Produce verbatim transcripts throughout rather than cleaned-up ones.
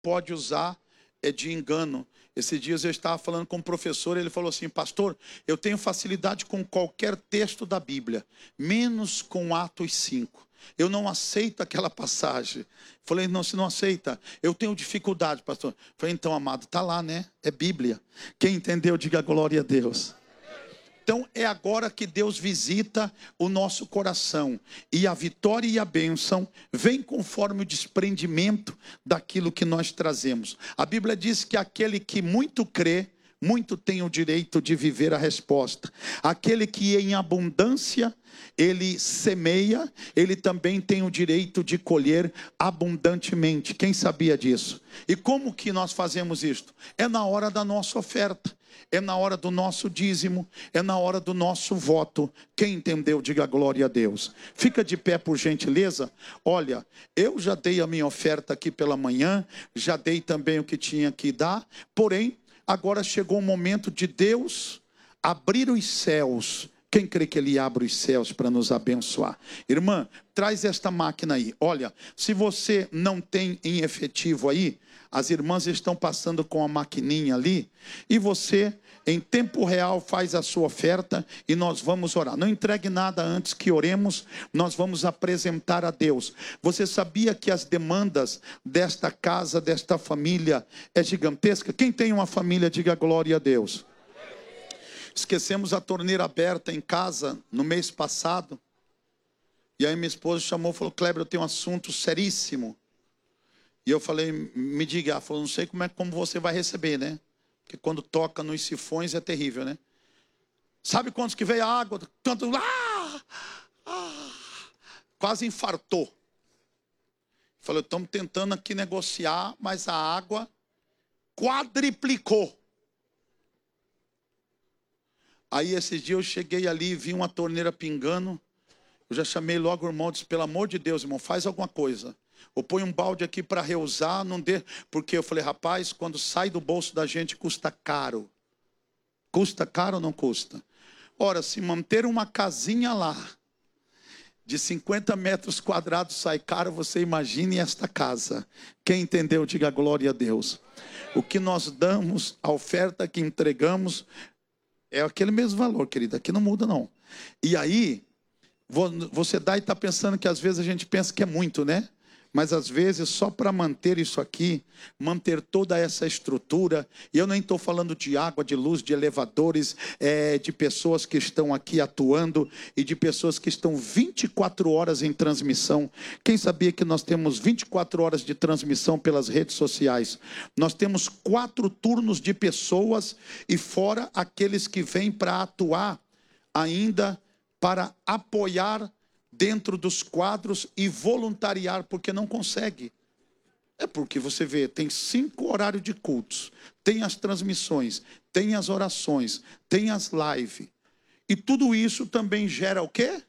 pode usar é de engano. Esses dias eu estava falando com um professor, ele falou assim: pastor, eu tenho facilidade com qualquer texto da Bíblia, menos com Atos cinco. Eu não aceito aquela passagem. Falei: não, se não aceita, eu tenho dificuldade, pastor. Falei: então, amado, está lá, né? É Bíblia. Quem entendeu, diga glória a Deus. Então é agora que Deus visita o nosso coração. E a vitória e a bênção vem conforme o desprendimento daquilo que nós trazemos. A Bíblia diz que aquele que muito crê, muito tem o direito de viver a resposta. Aquele que em abundância ele semeia, ele também tem o direito de colher abundantemente. Quem sabia disso? E como que nós fazemos isto? É na hora da nossa oferta, é na hora do nosso dízimo, é na hora do nosso voto. Quem entendeu, diga glória a Deus. Fica de pé, por gentileza. Olha, eu já dei a minha oferta aqui pela manhã, já dei também o que tinha que dar, porém, agora chegou o momento de Deus abrir os céus. Quem crê que Ele abre os céus para nos abençoar? Irmã, traz esta máquina aí. Olha, se você não tem em efetivo aí, as irmãs estão passando com a maquininha ali, e você, em tempo real, faz a sua oferta e nós vamos orar. Não entregue nada antes que oremos, nós vamos apresentar a Deus. Você sabia que as demandas desta casa, desta família, é gigantesca? Quem tem uma família, diga glória a Deus. Esquecemos a torneira aberta em casa no mês passado. E aí minha esposa chamou e falou: Kleber, eu tenho um assunto seríssimo. E eu falei: me diga. Ela falou: não sei como é como você vai receber, né? Porque quando toca nos sifões é terrível, né? Sabe quantos que veio a água? Tanto, ah, ah, quase infartou. Falei: estamos tentando aqui negociar, mas a água quadriplicou. Aí esses dias eu cheguei ali e vi uma torneira pingando. Eu já chamei logo o irmão e disse: pelo amor de Deus, irmão, faz alguma coisa. Ou põe um balde aqui para reusar, não dê. Porque eu falei: rapaz, quando sai do bolso da gente custa caro. Custa caro ou não custa? Ora, se manter uma casinha lá de cinquenta metros quadrados sai caro, você imagine esta casa. Quem entendeu, diga glória a Deus. O que nós damos, a oferta que entregamos, é aquele mesmo valor, querida. Aqui não muda, não. E aí, você dá e está pensando que às vezes a gente pensa que é muito, né? Mas às vezes só para manter isso aqui, manter toda essa estrutura, e eu nem estou falando de água, de luz, de elevadores, é, de pessoas que estão aqui atuando e de pessoas que estão vinte e quatro horas em transmissão. Quem sabia que nós temos vinte e quatro horas de transmissão pelas redes sociais? Nós temos quatro turnos de pessoas e fora aqueles que vêm para atuar ainda, para apoiar dentro dos quadros e voluntariar, porque não consegue. É porque você vê, tem cinco horários de cultos, tem as transmissões, tem as orações, tem as lives. E tudo isso também gera o quê?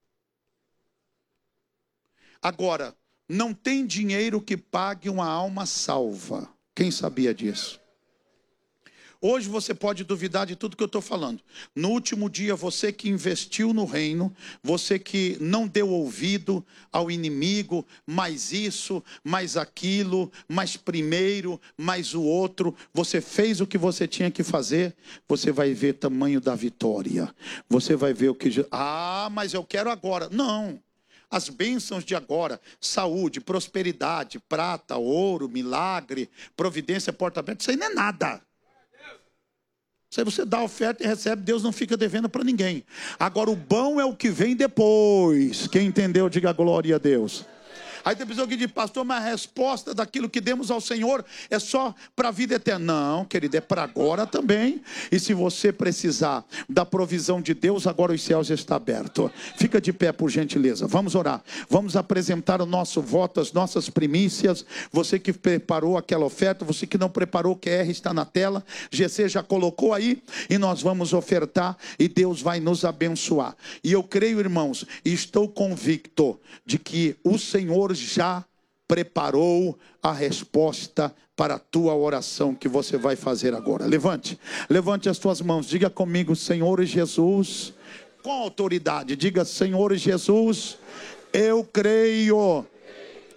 Agora, não tem dinheiro que pague uma alma salva. Quem sabia disso? Hoje você pode duvidar de tudo que eu estou falando. No último dia, você que investiu no reino, você que não deu ouvido ao inimigo, mais isso, mais aquilo, mais primeiro, mais o outro, você fez o que você tinha que fazer, você vai ver tamanho da vitória. Você vai ver o que... Ah, mas eu quero agora. Não. As bênçãos de agora, saúde, prosperidade, prata, ouro, milagre, providência, porta aberta, isso aí não é nada. Se você dá oferta e recebe, Deus não fica devendo para ninguém. Agora o bom é o que vem depois. Quem entendeu, diga glória a Deus. Aí tem pessoa que diz: pastor, mas a resposta daquilo que demos ao Senhor é só para a vida eterna. Não, querido, é para agora também. E se você precisar da provisão de Deus, agora os céus estão abertos. Fica de pé, por gentileza. Vamos orar. Vamos apresentar o nosso voto, as nossas primícias. Você que preparou aquela oferta, você que não preparou, o Q R está na tela. G C já colocou aí. E nós vamos ofertar e Deus vai nos abençoar. E eu creio, irmãos, e estou convicto de que o Senhor já preparou a resposta para a tua oração que você vai fazer agora. Levante, levante as tuas mãos, diga comigo: Senhor Jesus, com autoridade, diga: Senhor Jesus, eu creio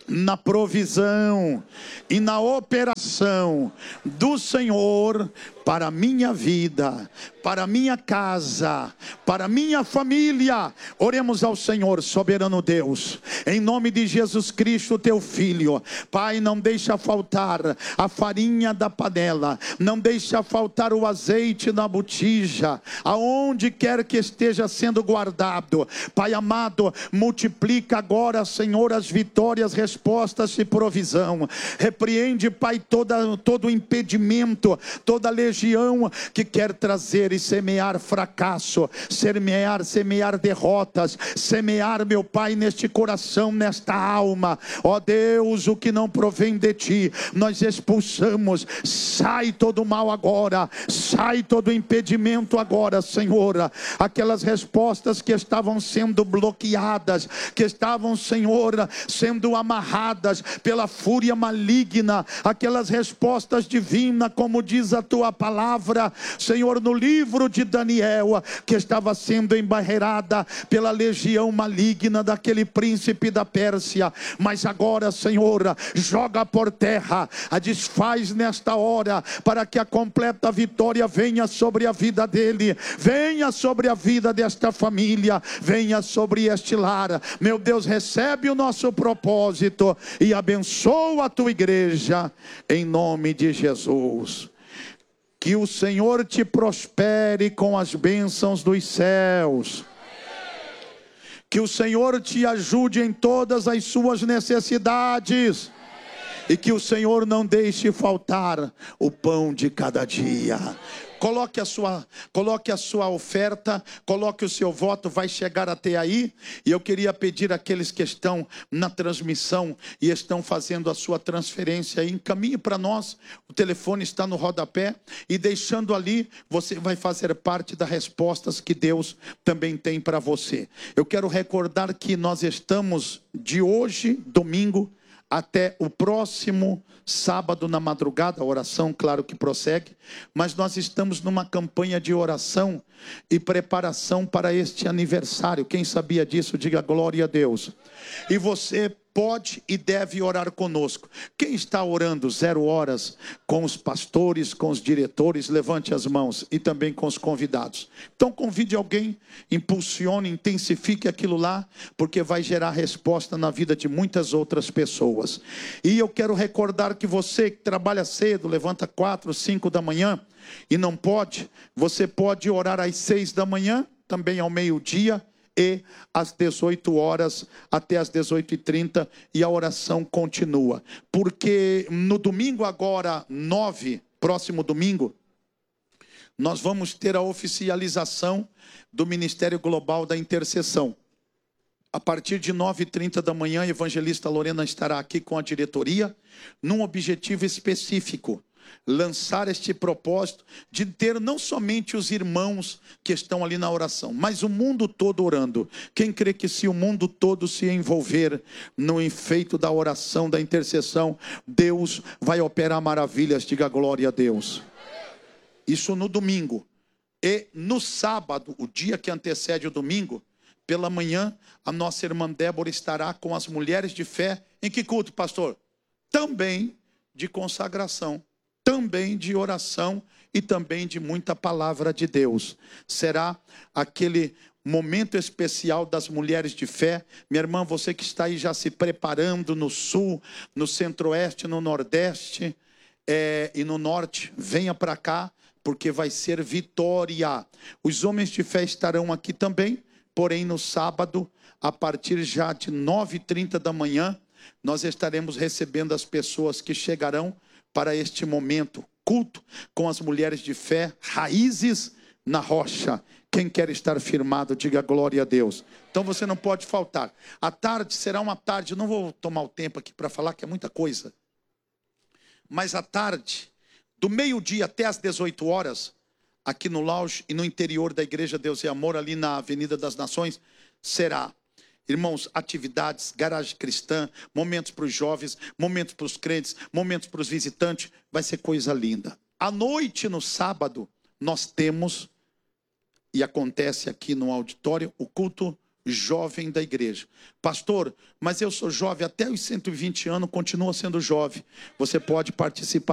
na provisão e na operação do Senhor para a minha vida, para a minha casa, para a minha família. Oremos ao Senhor, soberano Deus, em nome de Jesus Cristo, teu Filho. Pai, não deixa faltar a farinha da panela, não deixa faltar o azeite na botija, aonde quer que esteja sendo guardado. Pai amado, multiplica agora, Senhor, as vitórias, respostas e provisão. Repreende, Pai, toda, todo impedimento, toda legião que quer trazer e semear fracasso, semear, semear derrotas, semear, meu Pai, neste coração, nesta alma. Ó Deus, o que não provém de Ti, nós expulsamos. Sai todo mal agora, sai todo impedimento agora, Senhor. Aquelas respostas que estavam sendo bloqueadas, que estavam, Senhor, sendo amarradas pela fúria maligna, aquelas respostas divinas, como diz a Tua palavra, Senhor, no livro de Daniel, que estava sendo embarreirada pela legião maligna daquele príncipe da Pérsia. Mas agora, Senhor, joga por terra, a desfaz nesta hora, para que a completa vitória venha sobre a vida dele, venha sobre a vida desta família, venha sobre este lar. Meu Deus, recebe o nosso propósito e abençoa a Tua igreja, em nome de Jesus. Que o Senhor te prospere com as bênçãos dos céus. Que o Senhor te ajude em todas as suas necessidades. E que o Senhor não deixe faltar o pão de cada dia. Coloque a sua, coloque a sua oferta, coloque o seu voto, vai chegar até aí. E eu queria pedir àqueles que estão na transmissão e estão fazendo a sua transferência aí, encaminhe para nós, o telefone está no rodapé, e deixando ali, você vai fazer parte das respostas que Deus também tem para você. Eu quero recordar que nós estamos de hoje, domingo, até o próximo sábado na madrugada, a oração, claro que prossegue, mas nós estamos numa campanha de oração e preparação para este aniversário. Quem sabia disso, diga glória a Deus. E você pode e deve orar conosco. Quem está orando zero horas com os pastores, com os diretores, levante as mãos, e também com os convidados. Então convide alguém, impulsione, intensifique aquilo lá, porque vai gerar resposta na vida de muitas outras pessoas. E eu quero recordar que você que trabalha cedo, levanta quatro, cinco da manhã e não pode, você pode orar às seis da manhã, também ao meio-dia, e às dezoito horas até às dezoito e trinta, e a oração continua. Porque no domingo agora, nove, próximo domingo, nós vamos ter a oficialização do Ministério Global da Intercessão. A partir de nove e trinta da manhã, a evangelista Lorena estará aqui com a diretoria, num objetivo específico: lançar este propósito de ter não somente os irmãos que estão ali na oração, mas o mundo todo orando. Quem crê que se o mundo todo se envolver no efeito da oração, da intercessão, Deus vai operar maravilhas? Diga glória a Deus. Isso no domingo. E no sábado, o dia que antecede o domingo, pela manhã, a nossa irmã Débora estará com as mulheres de fé. Em que culto, pastor? Também de consagração, também de oração e também de muita palavra de Deus. Será aquele momento especial das mulheres de fé. Minha irmã, você que está aí já se preparando no sul, no centro-oeste, no nordeste é, e no norte, venha para cá, porque vai ser vitória. Os homens de fé estarão aqui também, porém no sábado, a partir já de nove e trinta da manhã, nós estaremos recebendo as pessoas que chegarão para este momento, culto com as mulheres de fé, raízes na rocha. Quem quer estar firmado, diga glória a Deus. Então você não pode faltar. A tarde será uma tarde, não vou tomar o tempo aqui para falar, que é muita coisa. Mas à tarde, do meio-dia até às dezoito horas, aqui no lounge e no interior da Igreja Deus e Amor, ali na Avenida das Nações, será, irmãos, atividades, garagem cristã, momentos para os jovens, momentos para os crentes, momentos para os visitantes, vai ser coisa linda. À noite, no sábado, nós temos, e acontece aqui no auditório, o culto jovem da igreja. Pastor, mas eu sou jovem até os cento e vinte anos, continua sendo jovem. Você pode participar